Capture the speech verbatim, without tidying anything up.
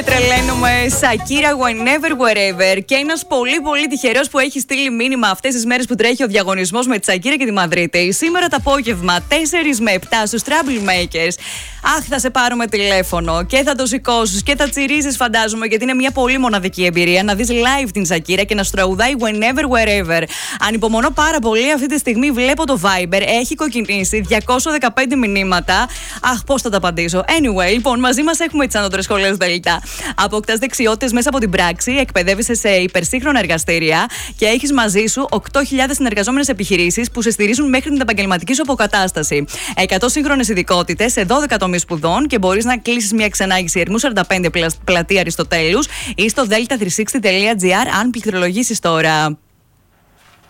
Τρελαίνουμε Σακύρα Whenever Wherever. Και ένας πολύ πολύ τυχερός που έχει στείλει μήνυμα αυτές τις μέρες που τρέχει ο διαγωνισμός με τη Σακύρα και τη Μαδρίτη. Σήμερα το απόγευμα τέσσερα με επτά στους Troublemakers. Αχ, θα σε πάρουμε τηλέφωνο και θα το σηκώσεις και θα τσιρίζεις, φαντάζομαι, γιατί είναι μια πολύ μοναδική εμπειρία να δεις live την Σακύρα και να σου τραγουδάει Whenever Wherever. Ανυπομονώ πάρα πολύ. Αυτή τη στιγμή βλέπω το Viber έχει κοκκινήσει διακόσια δεκαπέντε μηνύματα. Αχ, πώς θα τα απαντήσω. Anyway, λοιπόν, μαζί μας έχουμε τις ανώτερες σχολές Δελτά. Αποκτάς δεξιότητες μέσα από την πράξη, εκπαιδεύεσαι σε υπερσύγχρονα εργαστήρια και έχεις μαζί σου οκτώ χιλιάδες συνεργαζόμενες επιχειρήσεις που σε στηρίζουν μέχρι την επαγγελματική σου αποκατάσταση. εκατό σύγχρονες ειδικότητες σε δώδεκα τομείς σπουδών και μπορείς να κλείσεις μια ξενάγηση Ερμού σαράντα πέντε πλατεία Αριστοτέλους ή στο delta τριακόσια εξήντα τελεία gr αν πληκτρολογήσεις τώρα.